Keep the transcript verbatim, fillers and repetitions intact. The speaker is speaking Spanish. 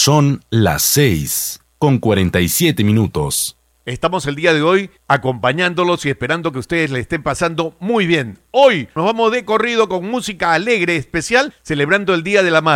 Son las seis con cuarenta y siete minutos. Estamos el día de hoy acompañándolos y esperando que ustedes le estén pasando muy bien. Hoy nos vamos de corrido con música alegre especial celebrando el Día de la Madre.